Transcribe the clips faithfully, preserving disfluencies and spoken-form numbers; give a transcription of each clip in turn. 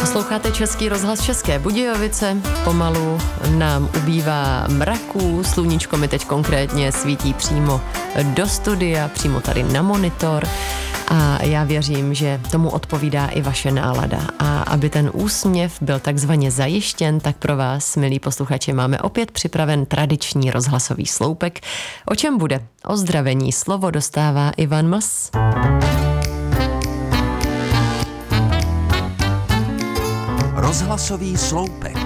Posloucháte Český rozhlas České Budějovice. Pomalu nám ubývá mraků. Sluníčko mi teď konkrétně svítí přímo do studia, přímo tady na monitor. A já věřím, že tomu odpovídá i vaše nálada. A aby ten úsměv byl takzvaně zajištěn, tak pro vás, milí posluchači, máme opět připraven tradiční rozhlasový sloupek. O čem bude? O zdravení slovo dostává Ivan Mls. Rozhlasový sloupek.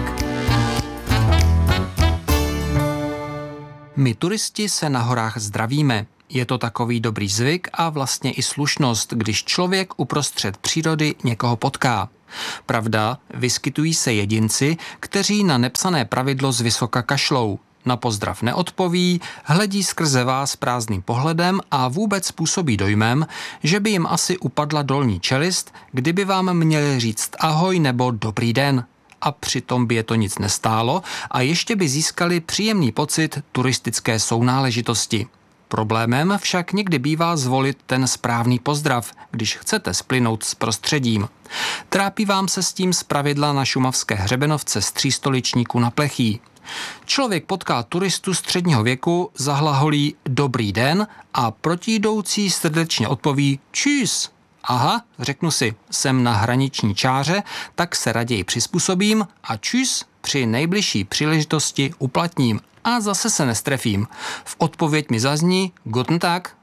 My turisti se na horách zdravíme. Je to takový dobrý zvyk a vlastně i slušnost, když člověk uprostřed přírody někoho potká. Pravda, vyskytují se jedinci, kteří na nepsané pravidlo zvysoka kašlou. Na pozdrav neodpoví, hledí skrze vás prázdným pohledem a vůbec působí dojmem, že by jim asi upadla dolní čelist, kdyby vám měli říct ahoj nebo dobrý den. A přitom by je to nic nestálo a ještě by získali příjemný pocit turistické sounáležitosti. Problémem však někdy bývá zvolit ten správný pozdrav, když chcete splynout s prostředím. Trápí vám se s tím zpravidla na šumavské hřebenovce z Třístoličníku na Plechý. Člověk potká turistu středního věku, zahlaholí dobrý den a protijdoucí srdečně odpoví čus. Aha, řeknu si, jsem na hraniční čáře, tak se raději přizpůsobím a čus při nejbližší příležitosti uplatním. A zase se nestrefím. V odpověď mi zazní Guten Tag.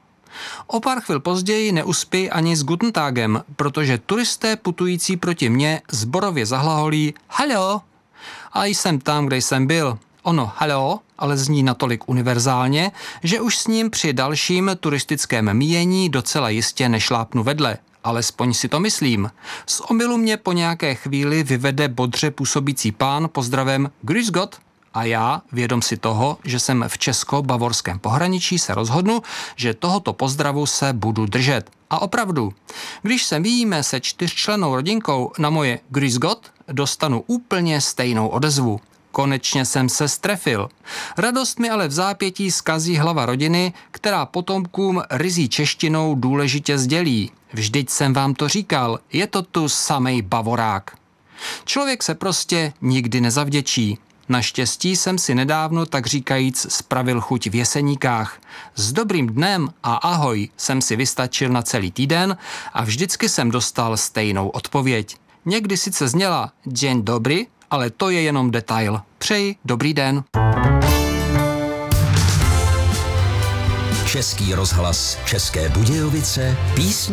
O pár chvil později neuspěji ani s Guten Tagem, protože turisté putující proti mně zborově zahlaholí Hallo. A jsem tam, kde jsem byl. Ono hallo, ale zní natolik univerzálně, že už s ním při dalším turistickém míjení docela jistě nešlápnu vedle. Alespoň si to myslím. Z omylu mě po nějaké chvíli vyvede bodře působící pán pozdravem Grüß Gott. A já, vědom si toho, že jsem v česko-bavorském pohraničí, se rozhodnu, že tohoto pozdravu se budu držet. A opravdu, když se míjíme se čtyřčlennou rodinkou na moje Grüß Gott, dostanu úplně stejnou odezvu. Konečně jsem se strefil. Radost mi ale v zápětí zkazí hlava rodiny, která potomkům ryzí češtinou důležitě sdělí. Vždyť jsem vám to říkal, je to tu samej bavorák. Člověk se prostě nikdy nezavděčí. Naštěstí jsem si nedávno, tak říkajíc, spravil chuť v Jeseníkách. S dobrým dnem a ahoj jsem si vystačil na celý týden a vždycky jsem dostal stejnou odpověď. Někdy sice zněla Dzień dobry, ale to je jenom detail. Přeji dobrý den. Český rozhlas České Budějovice, písně